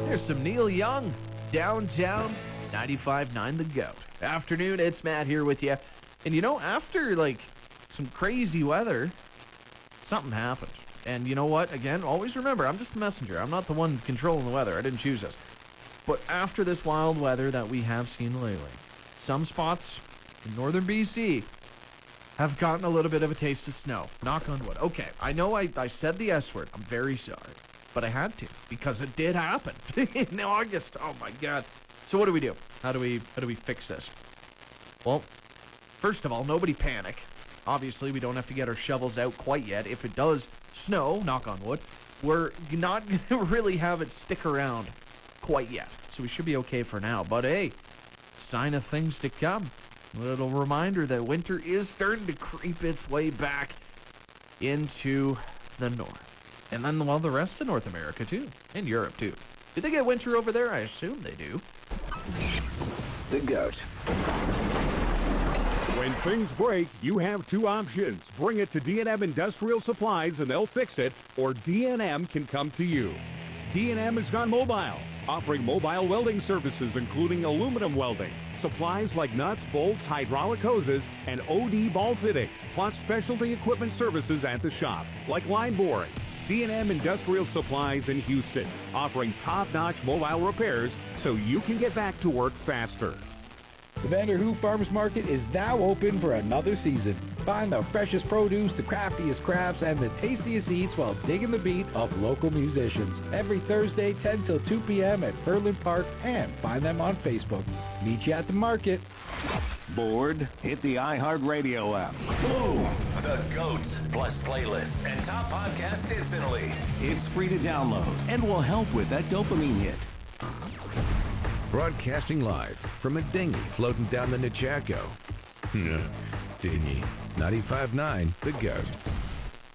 There's some Neil Young, Downtown, 95.9 The Goat. Afternoon, it's Matt here with you. And you know, after like some crazy weather, something happened. And you know what? Again, always remember, I'm just the messenger. I'm not the one controlling the weather. I didn't choose this. But after this wild weather that we have seen lately, some spots in northern BC have gotten a little bit of a taste of snow. Knock on wood. Okay, I know I said the S word. I'm very sorry. But I had to, because it did happen in August. Oh my God. So what do we do? How do we fix this? Well, first of all, nobody panic. Obviously, we don't have to get our shovels out quite yet. If it does snow, knock on wood, we're not going to really have it stick around quite yet. So we should be okay for now. But hey, sign of things to come. A little reminder that winter is starting to creep its way back into the north. And then, well, the rest of North America, too. And Europe, too. Do they get winter over there? I assume they do. The Goat. When things break, you have two options. Bring it to D&M Industrial Supplies and they'll fix it, or D&M can come to you. D&M has gone mobile, offering mobile welding services including aluminum welding, supplies like nuts, bolts, hydraulic hoses, and OD ball fitting, plus specialty equipment services at the shop, like line boring. D&M Industrial Supplies in Houston, offering top-notch mobile repairs so you can get back to work faster. The Vanderhoof Farmers Market is now open for another season. Find the freshest produce, the craftiest crafts, and the tastiest eats while digging the beat of local musicians. Every Thursday, 10 till 2 p.m. at Furland Park, and find them on Facebook. Meet you at the market. Bored? Hit the iHeartRadio app. Boom! The Goat, plus playlists and top podcasts instantly. It's free to download and will help with that dopamine hit. Broadcasting live from a dinghy floating down the Nechako. Dinghy. 95.9 The Goat.